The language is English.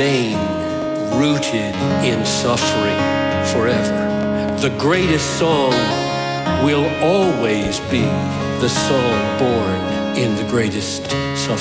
remain rooted in suffering forever. The greatest song will always be the song born in the greatest